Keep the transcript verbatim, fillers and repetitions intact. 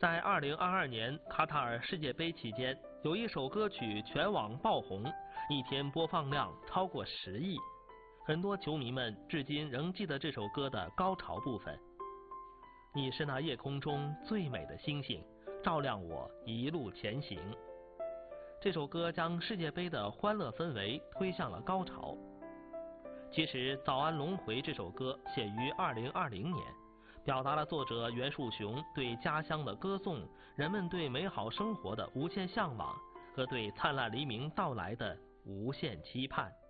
在二零二二年卡塔尔世界杯期间，有一首歌曲全网爆红，一天播放量超过十亿。很多球迷们至今仍记得这首歌的高潮部分。你是那夜空中最美的星星，照亮我一路前行。这首歌将世界杯的欢乐氛围推向了高潮。其实《早安龙回》这首歌写于二零二零年，表达了作者袁树雄对家乡的歌颂，人们对美好生活的无限向往和对灿烂黎明到来的无限期盼。